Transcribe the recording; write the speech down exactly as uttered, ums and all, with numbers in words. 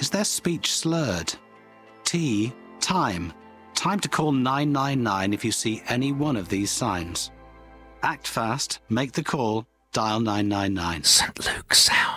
Is their speech slurred? T, time. Time to call nine nine nine if you see any one of these signs. Act fast, make the call, dial nine nine nine. Saint Luke Sound.